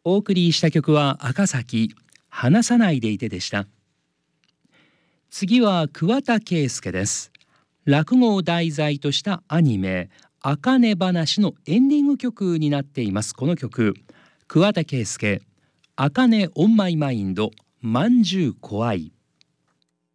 お送りした曲は赤崎話さないでいてでした。次は桑田佳祐です。落語を題材としたアニメ茜話のエンディング曲になっています。この曲、桑田佳祐、茜オンマイマインド、まんじゅう怖い。